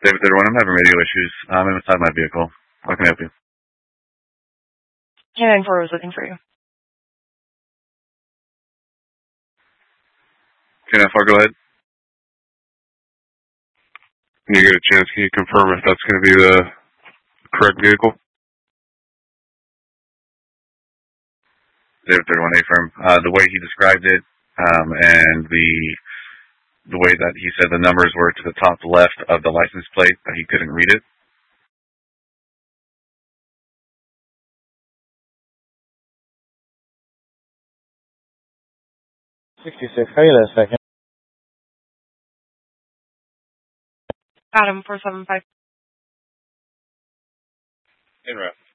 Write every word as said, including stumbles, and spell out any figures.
David thirty-one, I'm having radio issues. I'm inside my vehicle. How can I help you? K nine four was looking for you. K nine four, go ahead. When you get a chance, can you confirm if that's going to be the correct vehicle? David thirty-one, A-firm. Uh, the way he described it, um, and the the way that he said the numbers were to the top left of the license plate, that he couldn't read it. sixty-six, how are you that second? Adam four seven five. In route.